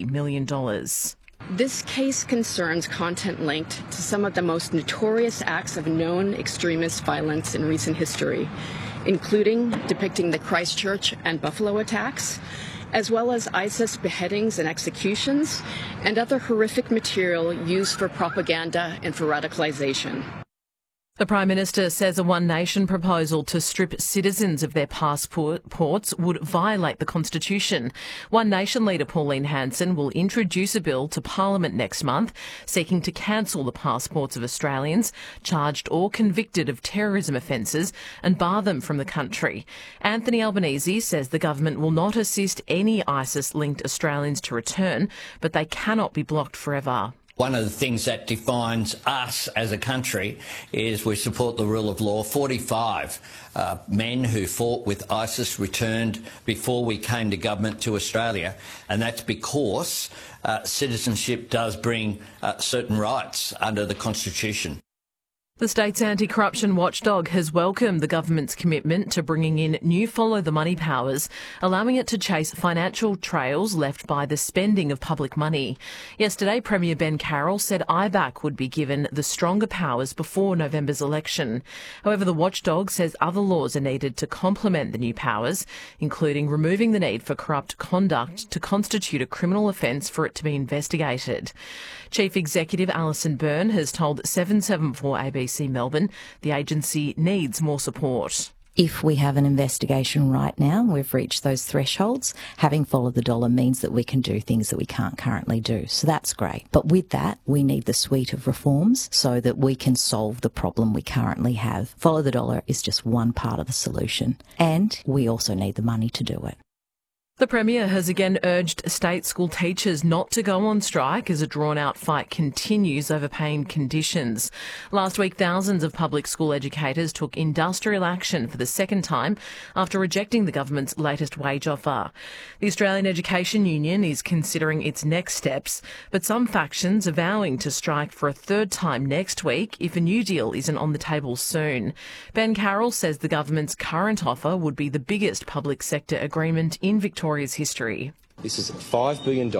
million. This case concerns content linked to some of the most notorious acts of known extremist violence in recent history, including depicting the Christchurch and Buffalo attacks, as well as ISIS beheadings and executions, and other horrific material used for propaganda and for radicalization. The Prime Minister says a One Nation proposal to strip citizens of their passports would violate the Constitution. One Nation leader Pauline Hanson will introduce a bill to Parliament next month seeking to cancel the passports of Australians charged or convicted of terrorism offences and bar them from the country. Anthony Albanese says the government will not assist any ISIS-linked Australians to return, but they cannot be blocked forever. One of the things that defines us as a country is we support the rule of law. 45 men who fought with ISIS returned before we came to government to Australia, and that's because citizenship does bring certain rights under the Constitution. The state's anti-corruption watchdog has welcomed the government's commitment to bringing in new follow-the-money powers, allowing it to chase financial trails left by the spending of public money. Yesterday, Premier Ben Carroll said IBAC would be given the stronger powers before November's election. However, the watchdog says other laws are needed to complement the new powers, including removing the need for corrupt conduct to constitute a criminal offence for it to be investigated. Chief Executive Alison Byrne has told 774 ABC Melbourne the agency needs more support. If we have an investigation right now, we've reached those thresholds, having Follow the Dollar means that we can do things that we can't currently do. So that's great. But with that, we need the suite of reforms so that we can solve the problem we currently have. Follow the Dollar is just one part of the solution. And we also need the money to do it. The Premier has again urged state school teachers not to go on strike as a drawn-out fight continues over paying conditions. Last week, thousands of public school educators took industrial action for the second time after rejecting the government's latest wage offer. The Australian Education Union is considering its next steps, but some factions are vowing to strike for a third time next week if a new deal isn't on the table soon. Ben Carroll says the government's current offer would be the biggest public sector agreement in Victoria's history. This is $5 billion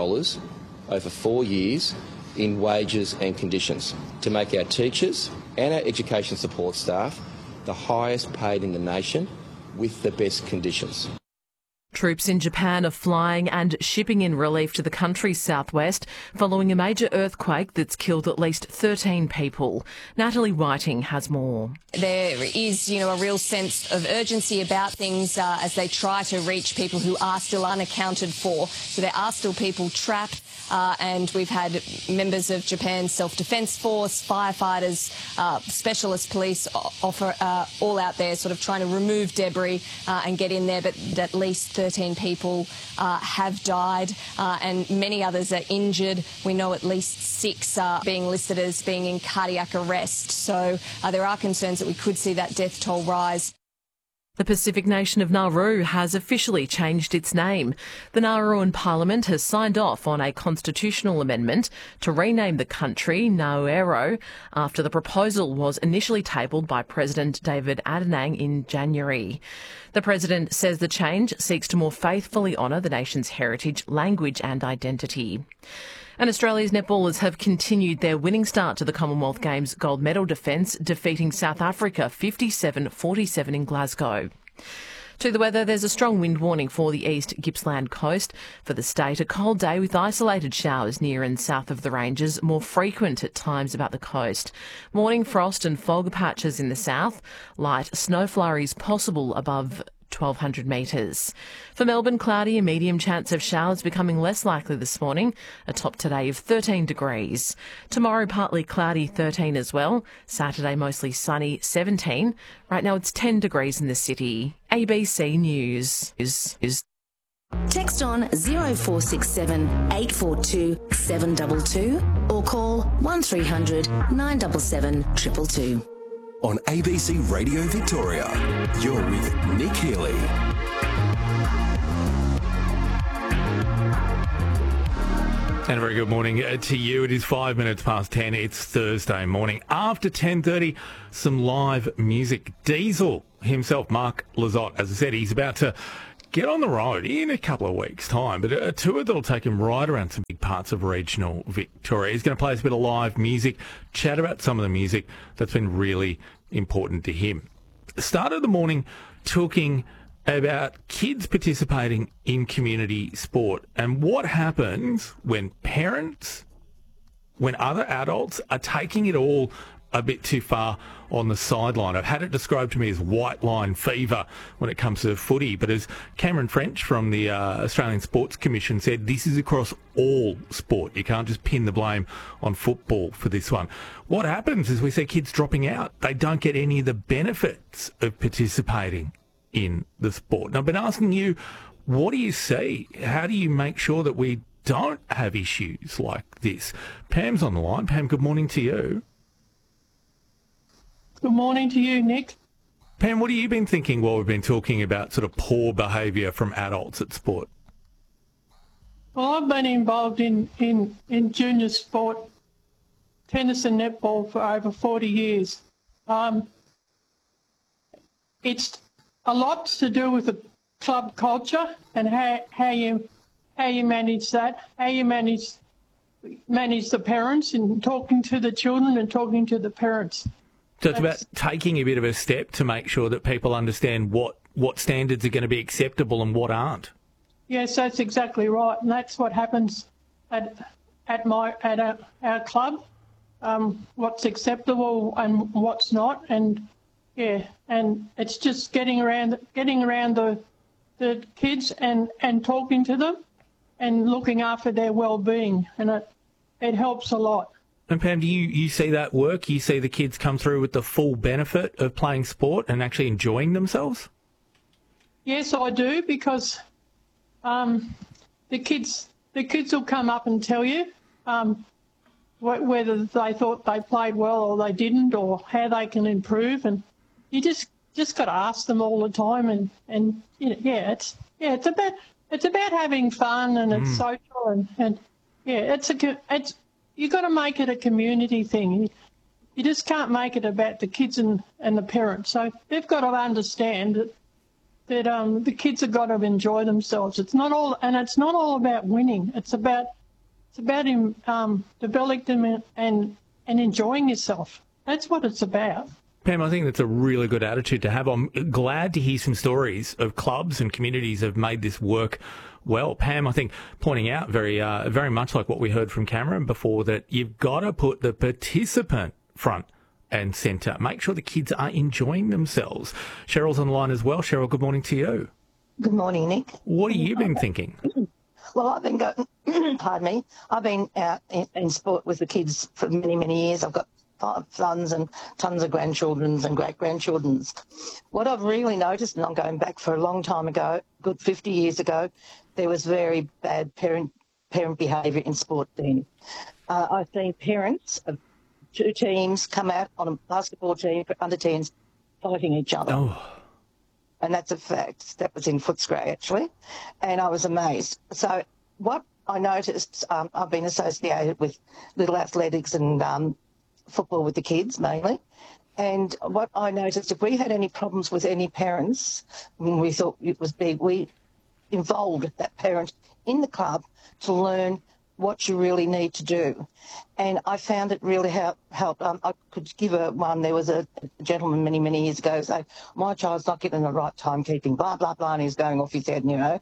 over 4 years in wages and conditions to make our teachers and our education support staff the highest paid in the nation with the best conditions. Troops in Japan are flying and shipping in relief to the country's southwest following a major earthquake that's killed at least 13 people. Natalie Whiting has more. There is, a real sense of urgency about things as they try to reach people who are still unaccounted for. So there are still people trapped. And we've had members of Japan's self-defence force, firefighters, specialist police offer all out there sort of trying to remove debris and get in there, but at least 13 people have died and many others are injured. We know at least 6 are being listed as being in cardiac arrest. So there are concerns that we could see that death toll rise. The Pacific nation of Nauru has officially changed its name. The Nauruan Parliament has signed off on a constitutional amendment to rename the country Nauru after the proposal was initially tabled by President David Adenang in January. The President says the change seeks to more faithfully honour the nation's heritage, language and identity. And Australia's netballers have continued their winning start to the Commonwealth Games gold medal defence, defeating South Africa 57-47 in Glasgow. To the weather, there's a strong wind warning for the East Gippsland coast. For the state, a cold day with isolated showers near and south of the ranges, more frequent at times about the coast. Morning frost and fog patches in the south. Light snow flurries possible above 1,200 metres. For Melbourne, cloudy and medium chance of showers becoming less likely this morning, a top today of 13 degrees. Tomorrow, partly cloudy, 13 as well. Saturday, mostly sunny, 17. Right now, it's 10 degrees in the city. ABC News is Text on 0467 842 722 or call 1300 977 222. On ABC Radio Victoria, you're with Nick Healy. And a very good morning to you. It is 5 minutes past 10. It's Thursday morning. After 10:30, some live music. Diesel himself, Mark Lizotte, as I said, he's about to get on the road in a couple of weeks' time, but a tour that'll take him right around some big parts of regional Victoria. He's going to play us a bit of live music, chat about some of the music that's been really important to him. Started the morning talking about kids participating in community sport and what happens when parents, when other adults are taking it all a bit too far on the sideline. I've had it described to me as white line fever when it comes to footy, but as Cameron French from the Australian Sports Commission said, this is across all sport. You can't just pin the blame on football for this one. What happens is we see kids dropping out. They don't get any of the benefits of participating in the sport. And I've been asking you, what do you see? How do you make sure that we don't have issues like this? Pam's on the line. Pam, good morning to you. Good morning to you, Nick. Pam, what have you been thinking while we've been talking about sort of poor behaviour from adults at sport? Well, I've been involved in junior sport, tennis and netball for over 40 years. It's a lot to do with the club culture and how you manage that, how you manage the parents and talking to the children and talking to the parents. So it's about taking a bit of a step to make sure that people understand what standards are going to be acceptable and what aren't. Yes, that's exactly right, and that's what happens at our club. What's acceptable and what's not, and it's just getting around the kids and talking to them and looking after their well-being, and it helps a lot. And Pam, do you see that work? You see the kids come through with the full benefit of playing sport and actually enjoying themselves? Yes, I do, because the kids will come up and tell you whether they thought they played well or they didn't, or how they can improve, and you just got to ask them all the time. And you know, it's about having fun, and it's social, and you got to make it a community thing. You just can't make it about the kids and the parents. So they've got to understand that the kids have got to enjoy themselves. It's not all about winning. It's about developing them and enjoying yourself. That's what it's about. Pam, I think that's a really good attitude to have. I'm glad to hear some stories of clubs and communities have made this work well. Pam, I think pointing out very much like what we heard from Cameron before, that you've got to put the participant front and centre. Make sure the kids are enjoying themselves. Cheryl's on the line as well. Cheryl, good morning to you. Good morning, Nick. What have you been thinking? Well, I've been pardon me. I've been out in sport with the kids for many, many years. I've got 5 sons and tons of grandchildren and great-grandchildren's. What I've really noticed, and I'm going back for a long time ago, good 50 years ago, there was very bad parent behaviour in sport then. I've seen parents of 2 teams come out on a basketball team for under 10s fighting each other. Oh. And that's a fact. That was in Footscray, actually. And I was amazed. So what I noticed, I've been associated with little athletics and football with the kids mainly. And what I noticed, if we had any problems with any parents, we thought it was big, we involved that parent in the club to learn what you really need to do. And I found it really helped. I could give one. There was a gentleman many, many years ago say, my child's not getting the right timekeeping, blah, blah, blah, and he's going off his head, you know.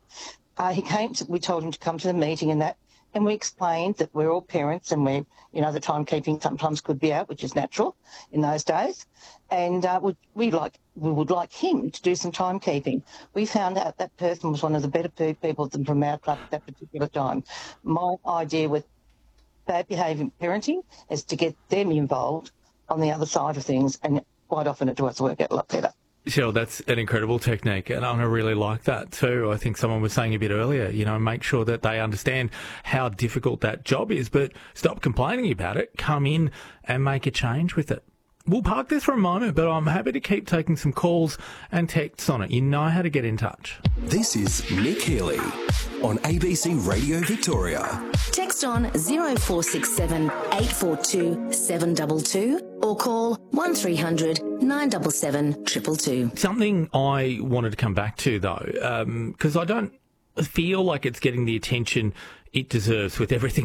We told him to come to the meeting and we explained that we're all parents and the timekeeping sometimes could be out, which is natural in those days. And we would like him to do some timekeeping. We found out that person was one of the better people from our club at that particular time. My idea with bad behaviour parenting is to get them involved on the other side of things, and quite often it does work out a lot better. Cheryl, that's an incredible technique, and I really like that too. I think someone was saying a bit earlier, make sure that they understand how difficult that job is, but stop complaining about it, come in and make a change with it. We'll park this for a moment, but I'm happy to keep taking some calls and texts on it. You know how to get in touch. This is Nick Healy on ABC Radio Victoria. Text on 0467 842 722 or call 1300 977 222. Something I wanted to come back to, though, because I don't feel like it's getting the attention it deserves with everything